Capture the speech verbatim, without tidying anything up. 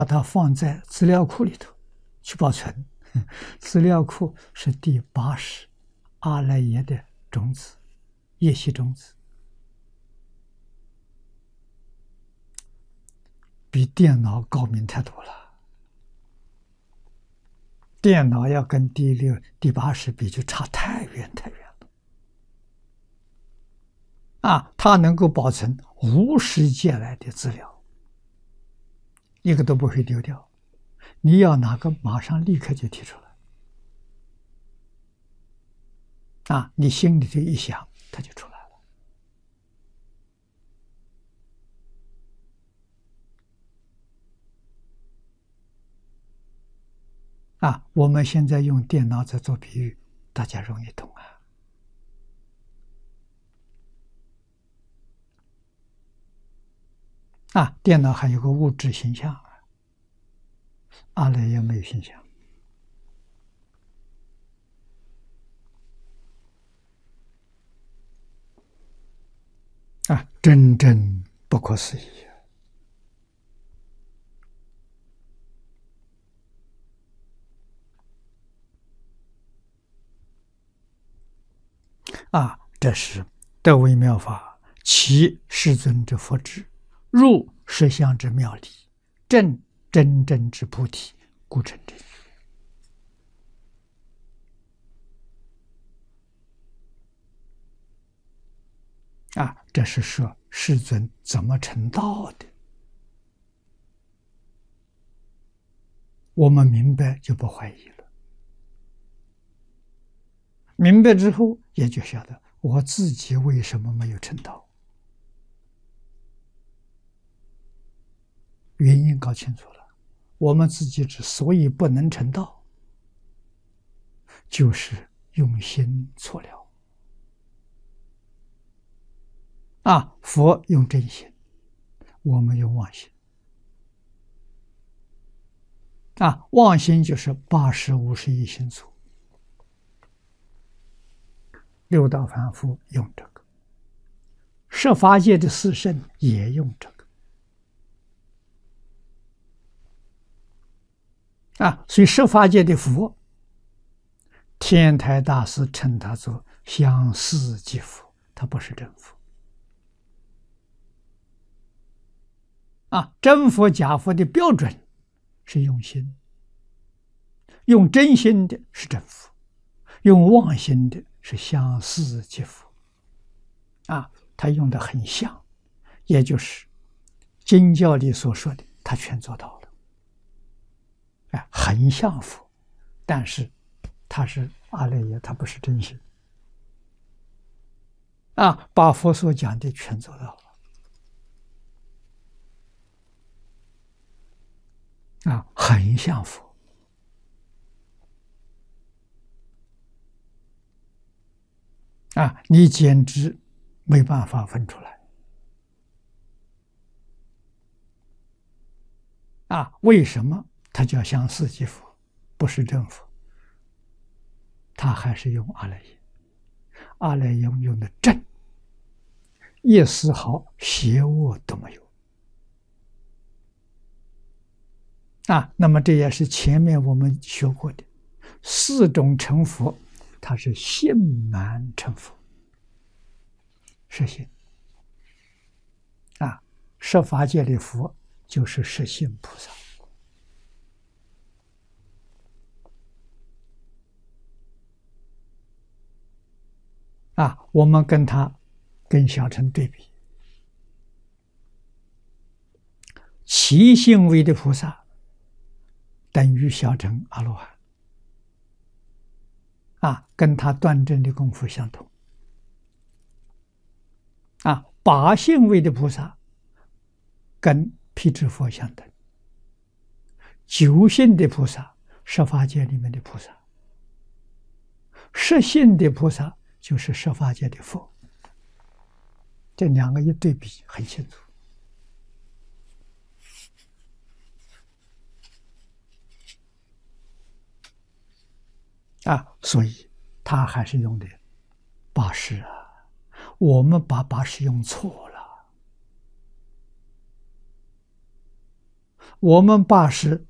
把它放在资料库里头去保存。资料库是第八识阿赖耶的种子，业习种子，比电脑高明太多了。电脑要跟第六、第八识比，就差太远太远了。啊，它能够保存无始劫来的资料，一个都不会丢掉。你要哪个，马上立刻就提出来。啊，你心里头一想，它就出来了。啊，我们现在用电脑在做比喻，大家容易懂啊。啊，电脑还有个物质形象啊，阿赖耶没有形象。啊，真正不可思议。啊，这是得为妙法，其世尊之佛智，入实相之妙理，证真正之菩提，故成真。啊，这是说世尊怎么成道的。我们明白就不怀疑了。明白之后，也就晓得我自己为什么没有成道，原因搞清楚了。我们自己之所以不能成道，就是用心错了。啊，佛用真心，我们用妄心。啊，妄心就是八识五十一心所。六道凡夫用这个，十法界的四圣也用这个。啊，所以十法界的佛，天台大师称他做相似即佛，他不是真佛。啊，真佛假佛的标准是用心，用真心的是真佛，用妄心的是相似即佛。啊，他用的很像，也就是经教里所说的，他全做到了。哎，很像佛，但是他是阿赖耶，他不是真心。啊，把佛所讲的全做到了。啊，很像佛。啊，你简直没办法分出来。啊，为什么他叫相似即佛，不是真佛？他还是用阿赖耶，阿赖耶用的正，一丝毫邪恶都没有。啊，那么这也是前面我们学过的四种成佛，它是性满成佛，实性。啊，十法界的佛就是实性菩萨。啊，我们跟他跟小乘对比，其性位的菩萨等于小乘阿罗汉。啊，跟他断证的功夫相同。啊，八性位的菩萨跟辟支佛相等。九性的菩萨，十法界里面的菩萨。十性的菩萨就是十法界的佛。这两个一对比，很清楚。啊，所以他还是用的八识啊，我们把八识用错了。 我们八十